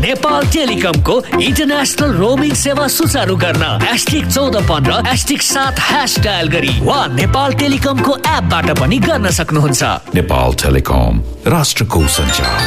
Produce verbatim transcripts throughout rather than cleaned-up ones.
Nepal टेलिकमको international roaming सेवा सुचारू गर्न एस्टिक चौध पन्ध्र एस्टिक सात ह्यास डायल गरी वा नेपाल टेलिकमको एपबाट पनि गर्न सक्नुहुन्छ। नेपाल टेलिकम, राष्ट्रको सञ्चार।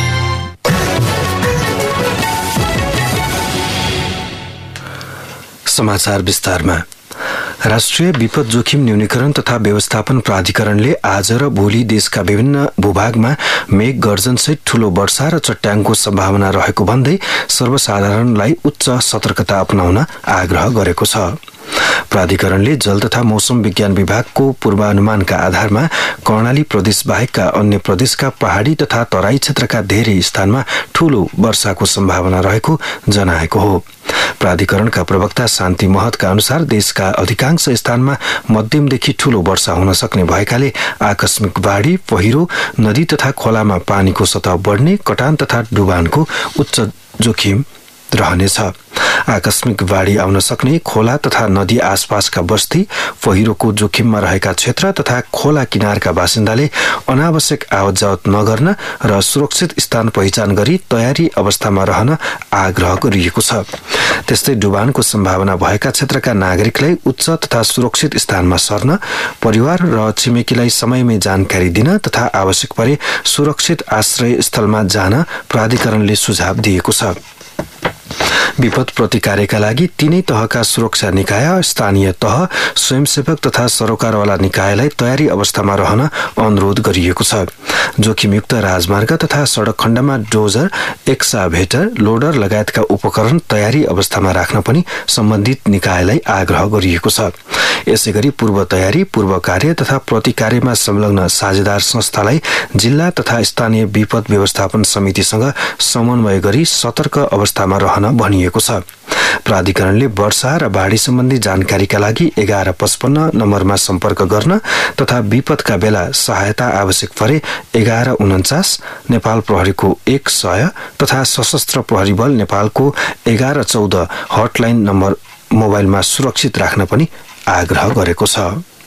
समाचार विस्तारमा। राष्ट्रिय विपद जोखिम न्यूनीकरण तथा व्यवस्थापन प्राधिकरणले आज र भोलि देशका विभिन्न भूभागमा मेघ गर्जनसहित ठूलो वर्षा र चट्याङको सम्भावना रहेको भन्दै सर्वसाधारणलाई उच्च सतर्कता अपनाउन आग्रह गरेको छ। प्राधिकरणले जल तथा मौसम विज्ञान विभागको पूर्वानुमानका आधारमा कर्णाली प्रदेश बाहेकका अन्य प्रदेशका पहाडी तथा तराई क्षेत्रका धेरै स्थानमा ठूलो वर्षाको सम्भावना रहेको जनाएको हो। प्राधिकरणका प्रवक्ता शान्ति महतका अनुसार देशका अधिकांश स्थानमा मध्यमदेखि ठूलो वर्षा हुन सक्ने भएकाले आकस्मिक बाढी, पहिरो, नदी तथा खोलामा पानीको सतह बढ्ने, कटान तथा डुबानको उच्च जोखिम रहनेछ। आकस्मिक बाढी आउन सक्ने खोला तथा नदी आसपासका बस्ती, पहिरोको जोखिममा रहेका क्षेत्र तथा खोला किनारका बासिन्दाले अनावश्यक आवत जावत नगर्न र सुरक्षित स्थान पहिचान गरी तयारी अवस्थामा रहन आग्रह गरिएको छ। त्यस्तै डुबानको सम्भावना भएका क्षेत्रका नागरिकलाई उच्च तथा सुरक्षित स्थानमा सर्न, परिवार र छिमेकीलाई समयमै जानकारी दिन तथा आवश्यक परे सुरक्षित आश्रय स्थलमा जान प्राधिकरणले सुझाव दिएको छ। विपद प्रतिकारका लागि तीनै तहका सुरक्षा निकाय, स्थानीय तह, स्वयंसेवक तथा सरोकारवाला निकायलाई तयारी अवस्थामा रहन अनुरोध गरिएको छ। जोखिमयुक्त राजमार्ग तथा सड़क खण्डमा डोजर, एक्साभेटर, लोडर लगायतका उपकरण तयारी अवस्थामा राख्न पनि सम्बन्धित निकायलाई आग्रह गरिएको छ। यसैगरी पूर्व तयारी, पूर्व कार्य तथा प्रतिकार्यमा संलग्न साझेदार संस्थालाई जिल्ला तथा स्थानीय विपद व्यवस्थापन समितिसँग समन्वय गरी सतर्क अवस्थामा रहन भनिएको छ। प्राधिकरणले वर्षा र बाढी सम्बन्धी जानकारीका लागि एघार पचपन्न नम्बरमा सम्पर्क गर्न तथा विपदका बेला सहायता आवश्यक परे एघार उन्चास, नेपाल प्रहरीको एक सय तथा सशस्त्र प्रहरी बल नेपालको एघार चौध हटलाइन नम्बर मोबाइलमा सुरक्षित राख्न पनि आग्रह गरेको छ।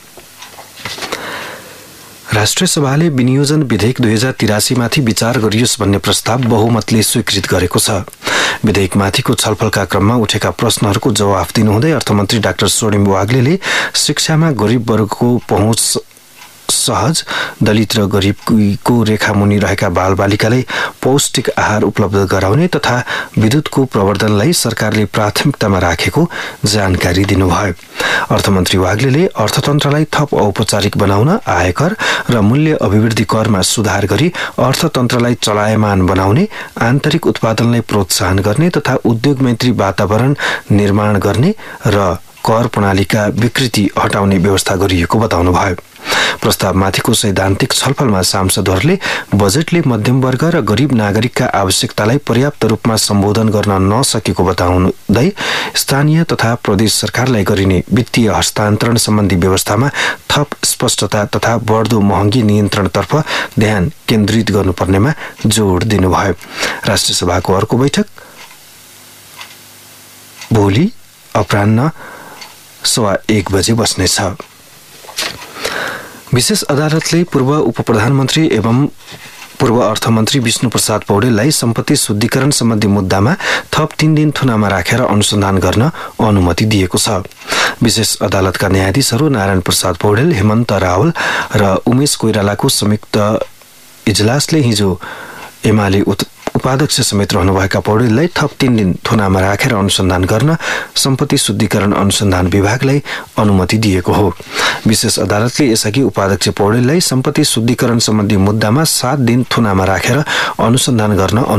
राष्ट्रिय सभाले विनियोजन विधेयक दुई हजार तिरासी माथि विचार गरियोस् भन्ने प्रस्ताव बहुमतले स्वीकृत गरेको छ। विधेयकमाथिको छलफलका क्रममा उठेका प्रश्नहरूको जवाफ दिनुहुँदै अर्थमन्त्री डाक्टर सोडिम वाग्लेले शिक्षामा गरिब वर्गको पहुँच सहज, दलित र गरिबको रेखामुनि रहेका बालबालिकालाई पौष्टिक आहार उपलब्ध गराउने तथा विद्युतको प्रवर्धनलाई सरकारले प्राथमिकतामा राखेको जानकारी दिनुभयो। अर्थमन्त्री वाग्लेले अर्थतन्त्रलाई थप औपचारिक बनाउन, आयकर र मूल्य अभिवृद्धि करमा सुधार गरी अर्थतन्त्रलाई चलायमान बनाउने, आन्तरिक उत्पादनलाई प्रोत्साहन गर्ने तथा उद्योग मैत्री वातावरण निर्माण गर्ने र कर प्रणालीका विकृति हटाउने व्यवस्था गरिएको बताउनुभयो। प्रस्तावमाथिको सैद्धान्तिक छलफलमा सांसदहरूले बजेटले मध्यमवर्ग र गरिब नागरिकका आवश्यकतालाई पर्याप्त रूपमा सम्बोधन गर्न नसकेको बताउँदै स्थानीय तथा प्रदेश सरकारलाई गरिने वित्तीय हस्तान्तरण सम्बन्धी व्यवस्थामा थप स्पष्टता तथा बढ्दो महँगी नियन्त्रणतर्फ ध्यान केन्द्रित गर्नुपर्नेमा जोड दिनुभयो। राष्ट्रिय सभाको अर्को बैठक भोलि अपराह्न सवा एक बजे बस्नेछ। विशेष अदालतले पूर्व उप प्रधानमन्त्री एवं पूर्व अर्थमन्त्री विष्णु प्रसाद पौडेललाई सम्पत्ति शुद्धिकरण सम्बन्धी मुद्दामा थप तीन दिन थुनामा राखेर अनुसन्धान गर्न अनुमति दिएको छ। विशेष अदालतका न्यायाधीशहरू नारायण प्रसाद पौडेल, हेमन्त रावल र उमेश कोइरालाको संयुक्त इजलासले हिजो एमाले उपाध्यक्ष समेत रहनुभएका पौडेललाई थप तीन दिन थुनामा राखेर अनुसन्धान गर्न सम्पत्ति शुद्धिकरण अनुसन्धान विभागलाई अनुमति दिएको हो। विशेष अदालतले यसअघि उपाध्यक्ष पौडेललाई सम्पत्ति शुद्धिकरण सम्बन्धी मुद्दामा सात दिन थुनामा राखेर अनुसन्धान गर्न